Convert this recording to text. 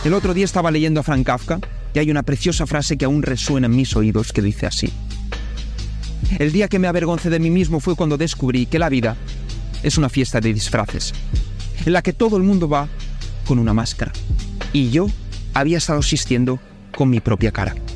El otro día estaba leyendo a Frank Kafka y hay una preciosa frase que aún resuena en mis oídos que dice así: el día que me avergoncé de mí mismo fue cuando descubrí que la vida es una fiesta de disfraces, en la que todo el mundo va con una máscara. Y yo había estado asistiendo con mi propia cara.